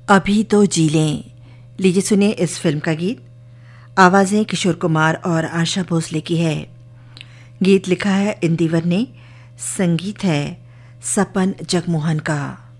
अभी तो जी लें। लीजिए सुनिए इस फिल्म का गीत। आवाज़ें किशोर कुमार और आशा भोसले की है। गीत लिखा है इंदिवर ने, संगीत है सपन जगमोहन का।